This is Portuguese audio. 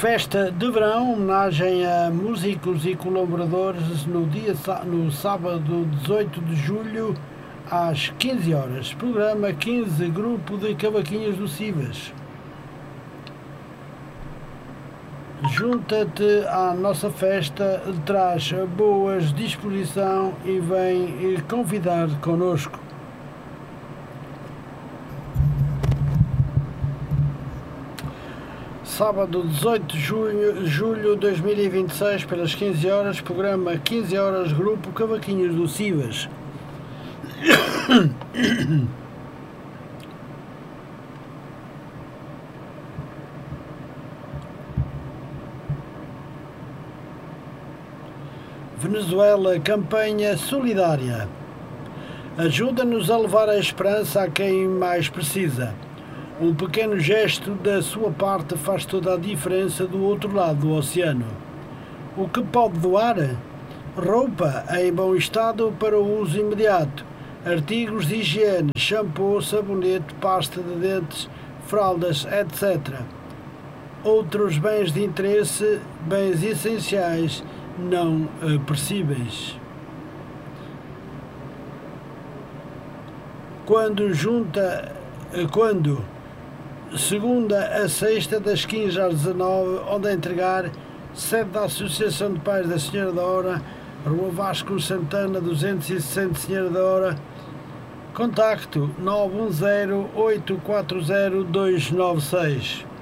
Festa de verão, homenagem a músicos e colaboradores no sábado 18 de julho às 15 horas. Programa 15, Grupo de Cavaquinhos do Civas. Junta-te à nossa festa, traz boas disposição e vem convidar connosco. Sábado 18 de julho de 2026, pelas 15 horas, programa 15 horas, Grupo Cavaquinhos do Civas. Venezuela, campanha solidária. Ajuda-nos a levar a esperança a quem mais precisa. Um pequeno gesto da sua parte faz toda a diferença do outro lado do oceano. O que pode doar? Roupa em bom estado para o uso imediato, artigos de higiene, shampoo, sabonete, pasta de dentes, fraldas, etc. Outros bens de interesse, bens essenciais, não perecíveis. Segunda a sexta, das 15 às 19, onde a entregar, sede da Associação de Pais da Senhora da Hora, Rua Vasco Santana 260, Senhora da Hora. Contacto 910 840 296.